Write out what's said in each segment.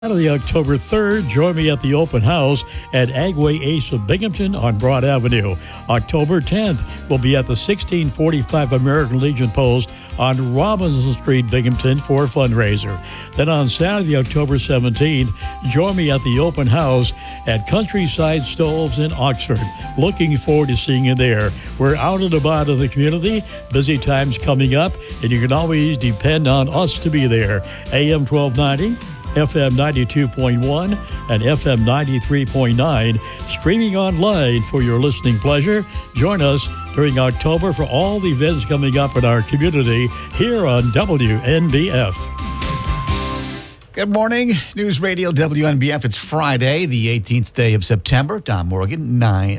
Saturday, October 3rd, join me at the open house at Agway Ace of Binghamton on Broad Avenue. October 10th, we'll be at the 1645 American Legion Post on Robinson Street, Binghamton for a fundraiser. Then on Saturday, October 17th, join me at the open house at Countryside Stoves in Oxford. Looking forward to seeing you there. We're out and about in the community, busy times coming up, and you can always depend on us to be there. AM 1290. FM 92.1 and FM 93.9, streaming online for your listening pleasure. Join us during October for all the events coming up in our community here on WNBF. Good morning, News Radio WNBF. It's Friday, the 18th day of September. Don Morgan,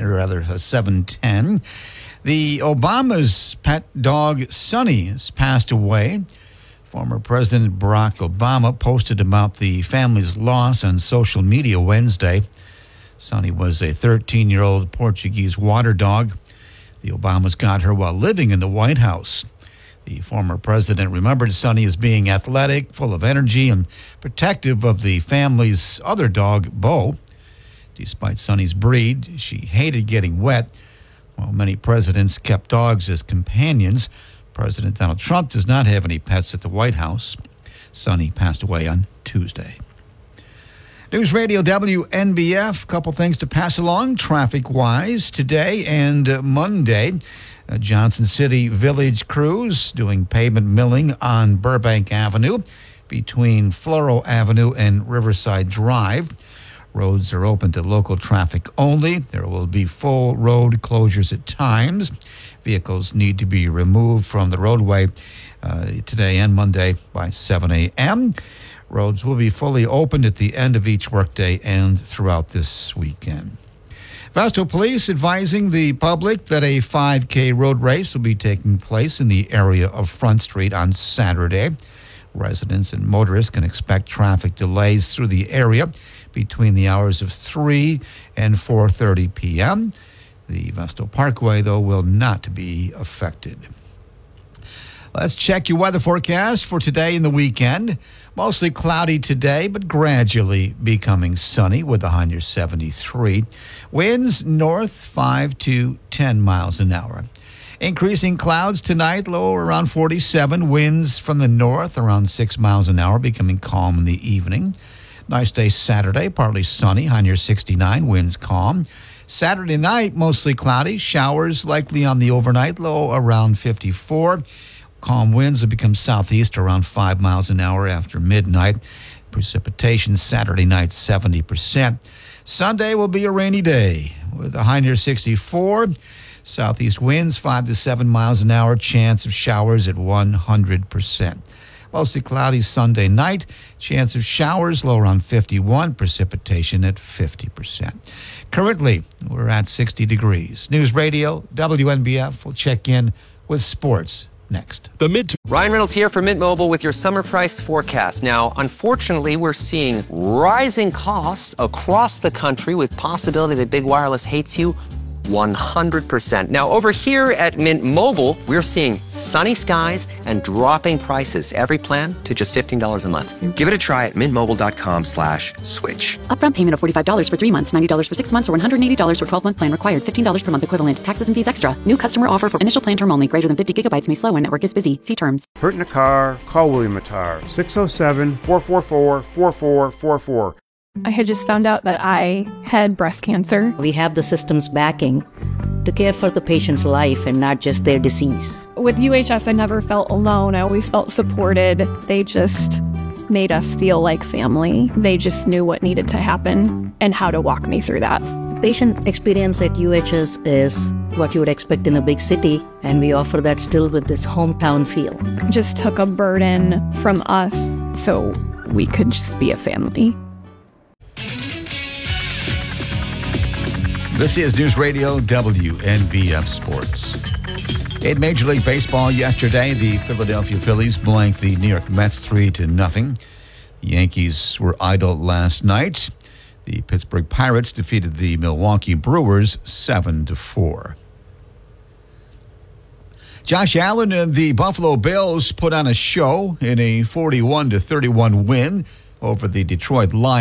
7:10. The Obama's pet dog, Sonny, has passed away. Former President Barack Obama posted about the family's loss on social media Wednesday. Sonny was a 13-year-old Portuguese water dog. The Obamas got her while living in the White House. The former president remembered Sonny as being athletic, full of energy, and protective of the family's other dog, Bo. Despite Sonny's breed, she hated getting wet. While many presidents kept dogs as companions, President Donald Trump does not have any pets at the White House. Sonny passed away on Tuesday. News Radio WNBF, couple things to pass along traffic-wise today and Monday. Johnson City Village crews doing pavement milling on Burbank Avenue between Floral Avenue and Riverside Drive. Roads are open to local traffic only. There will be full road closures at times. Vehicles need to be removed from the roadway today and Monday by 7 a.m. Roads will be fully opened at the end of each workday and throughout this weekend. Vestal Police advising the public that a 5K road race will be taking place in the area of Front Street on Saturday. Residents and motorists can expect traffic delays through the area between the hours of 3 and 4:30 p.m. The Vestal Parkway, though, will not be affected. Let's check your weather forecast for today and the weekend. Mostly cloudy today, but gradually becoming sunny with a high near 73. Winds north 5 to 10 miles an hour. Increasing clouds tonight, low around 47. Winds from the north around 6 miles an hour, becoming calm in the evening. Nice day Saturday, partly sunny, high near 69. Winds calm. Saturday night, mostly cloudy. Showers likely on the overnight, low around 54. Calm winds will become southeast around 5 miles an hour after midnight. Precipitation Saturday night, 70%. Sunday will be a rainy day with a high near 64. Southeast winds 5 to 7 miles an hour. Chance of showers at 100%. Mostly cloudy Sunday night. Chance of showers low around 51. Precipitation at 50%. Currently, we're at 60 degrees. News Radio, WNBF. We'll check in with sports next. Ryan Reynolds here for Mint Mobile with your summer price forecast. Now, unfortunately, we're seeing rising costs across the country with possibility that big wireless hates you 100%. Now, over here at Mint Mobile, we're seeing sunny skies and dropping prices. Every plan to just $15 a month. Give it a try at mintmobile.com/switch. Upfront payment of $45 for 3 months, $90 for 6 months, or $180 for 12-month plan required. $15 per month equivalent. Taxes and fees extra. New customer offer for initial plan term only. Greater than 50 gigabytes may slow when network is busy. See terms. Hurt in a car? Call William Attar. 607-444-4444. I had just found out that I had breast cancer. We have the system's backing to care for the patient's life and not just their disease. With UHS, I never felt alone. I always felt supported. They just made us feel like family. They just knew what needed to happen and how to walk me through that. Patient experience at UHS is what you would expect in a big city, and we offer that still with this hometown feel. Just took a burden from us so we could just be a family. This is News Radio WNBF Sports. In Major League Baseball yesterday, the Philadelphia Phillies blanked the New York Mets 3-0. The Yankees were idle last night. The Pittsburgh Pirates defeated the Milwaukee Brewers 7-4. Josh Allen and the Buffalo Bills put on a show in a 41-31 win over the Detroit Lions.